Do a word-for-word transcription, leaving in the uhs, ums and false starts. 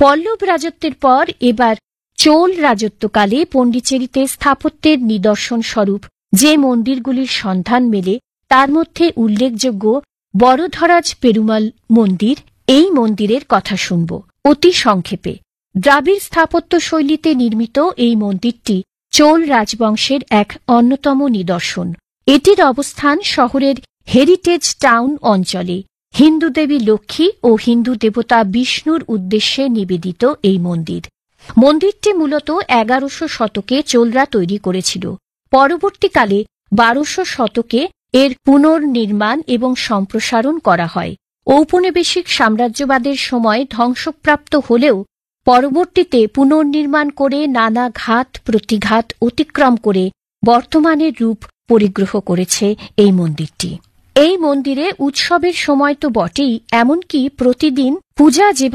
পল্লব রাজত্বের পর এবার চোল রাজত্বকালে পণ্ডিচেরিতে স্থাপত্যের নিদর্শন স্বরূপ যে মন্দিরগুলির সন্ধান মেলে তার মধ্যে উল্লেখযোগ্য বড়ধরাজ পেরুমাল মন্দির। এই মন্দিরের কথা শুনব অতি সংক্ষেপে। দ্রাবিড় স্থাপত্য শৈলীতে নির্মিত এই মন্দিরটি চোল রাজবংশের এক অন্যতম নিদর্শন। এটির অবস্থান শহরের হেরিটেজ টাউন অঞ্চলে। হিন্দু দেবী লক্ষ্মী ও হিন্দু দেবতা বিষ্ণুর উদ্দেশ্যে নিবেদিত এই মন্দির। মন্দিরটি মূলত এগারোশো শতকে চোলরা তৈরি করেছিল। পরবর্তীকালে বারোশো শতকে এর পুনর্নির্মাণ এবং সম্প্রসারণ করা হয়। ঔপনিবেশিক সাম্রাজ্যবাদের সময় ধ্বংসপ্রাপ্ত হলেও পরবর্তীতে পুনর্নির্মাণ করে নানা ঘাত প্রতিঘাত অতিক্রম করে বর্তমানের রূপ পরিগ্রহ করেছে এই মন্দিরটি। এই মন্দিরে উৎসবের সময় তো বটেই, এমনকি প্রতিদিন পূজা যে